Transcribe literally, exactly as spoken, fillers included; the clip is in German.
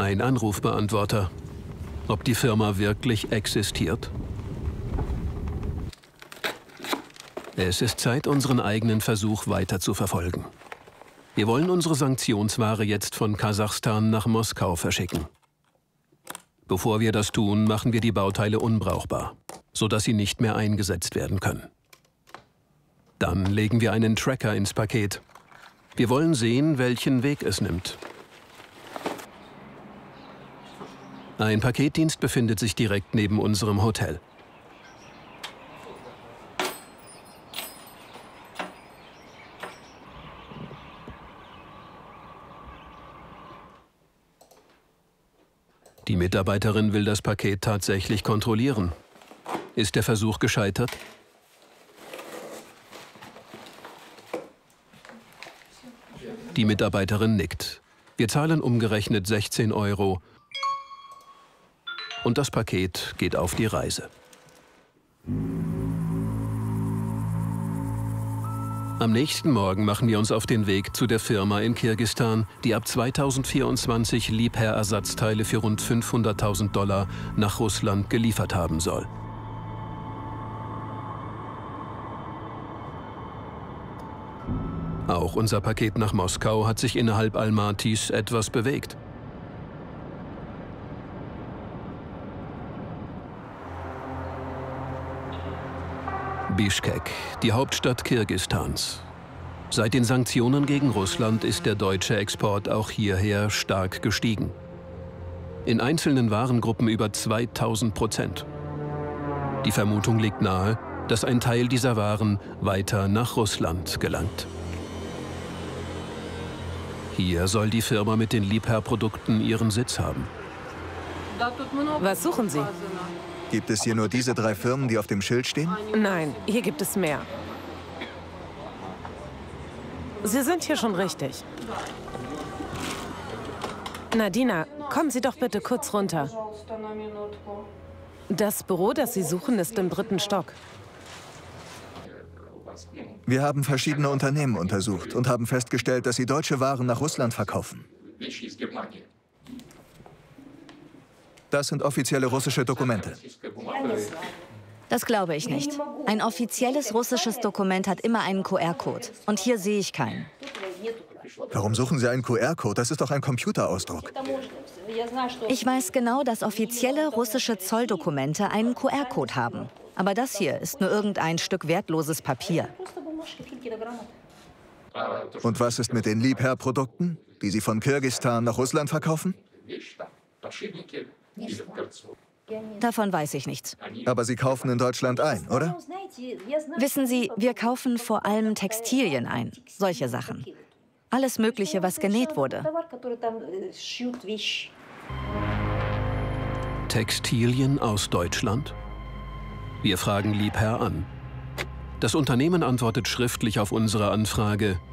Ein Anrufbeantworter. Ob die Firma wirklich existiert? Es ist Zeit, unseren eigenen Versuch weiter zu verfolgen. Wir wollen unsere Sanktionsware jetzt von Kasachstan nach Moskau verschicken. Bevor wir das tun, machen wir die Bauteile unbrauchbar, sodass sie nicht mehr eingesetzt werden können. Dann legen wir einen Tracker ins Paket. Wir wollen sehen, welchen Weg es nimmt. Ein Paketdienst befindet sich direkt neben unserem Hotel. Die Mitarbeiterin will das Paket tatsächlich kontrollieren. Ist der Versuch gescheitert? Die Mitarbeiterin nickt. Wir zahlen umgerechnet sechzehn Euro. Und das Paket geht auf die Reise. Am nächsten Morgen machen wir uns auf den Weg zu der Firma in Kirgisistan, die ab zweitausendvierundzwanzig Liebherr-Ersatzteile für rund fünfhunderttausend Dollar nach Russland geliefert haben soll. Auch unser Paket nach Moskau hat sich innerhalb Almatys etwas bewegt. Bischkek, die Hauptstadt Kirgisistans. Seit den Sanktionen gegen Russland ist der deutsche Export auch hierher stark gestiegen. In einzelnen Warengruppen über zweitausend Prozent. Die Vermutung liegt nahe, dass ein Teil dieser Waren weiter nach Russland gelangt. Hier soll die Firma mit den Liebherr-Produkten ihren Sitz haben. Was suchen Sie? Gibt es hier nur diese drei Firmen, die auf dem Schild stehen? Nein, hier gibt es mehr. Sie sind hier schon richtig. Nadina, kommen Sie doch bitte kurz runter. Das Büro, das Sie suchen, ist im dritten Stock. Wir haben verschiedene Unternehmen untersucht und haben festgestellt, dass sie deutsche Waren nach Russland verkaufen. Das sind offizielle russische Dokumente. Das glaube ich nicht. Ein offizielles russisches Dokument hat immer einen Q R-Code. Und hier sehe ich keinen. Warum suchen Sie einen Q R-Code? Das ist doch ein Computerausdruck. Ich weiß genau, dass offizielle russische Zolldokumente einen Q R-Code haben. Aber das hier ist nur irgendein Stück wertloses Papier. Und was ist mit den Liebherr-Produkten, die Sie von Kirgisistan nach Russland verkaufen? Davon weiß ich nichts. Aber Sie kaufen in Deutschland ein, oder? Wissen Sie, wir kaufen vor allem Textilien ein. Solche Sachen. Alles Mögliche, was genäht wurde. Textilien aus Deutschland? Wir fragen Liebherr an. Das Unternehmen antwortet schriftlich auf unsere Anfrage,